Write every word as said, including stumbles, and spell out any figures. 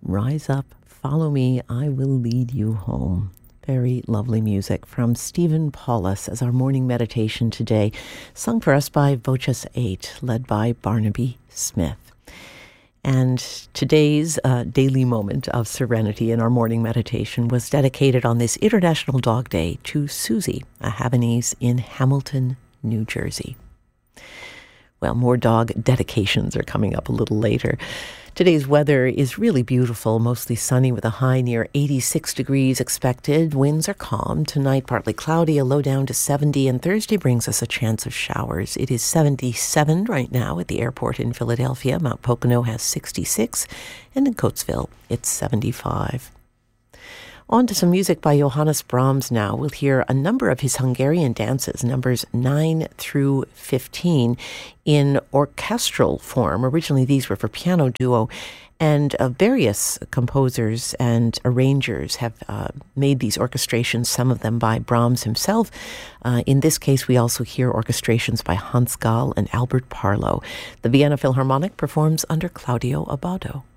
Rise up, follow me, I will lead you home. Very lovely music from Stephen Paulus as our morning meditation today, sung for us by Voces eight, led by Barnaby Smith. And today's uh, daily moment of serenity in our morning meditation was dedicated on this International Dog Day to Susie, a Havanese in Hamilton, New Jersey. Well, more dog dedications are coming up a little later. Today's weather is really beautiful, mostly sunny with a high near eighty-six degrees expected. Winds are calm. Tonight, partly cloudy, a low down to seventy, and Thursday brings us a chance of showers. It is seventy-seven right now at the airport in Philadelphia. Mount Pocono has sixty-six, and in Coatesville, it's seventy-five. On to some music by Johannes Brahms now. We'll hear a number of his Hungarian dances, numbers nine through fifteen, in orchestral form. Originally, these were for piano duo, and uh, various composers and arrangers have uh, made these orchestrations, some of them by Brahms himself. Uh, in this case, we also hear orchestrations by Hans Gall and Albert Parlow. The Vienna Philharmonic performs under Claudio Abbado.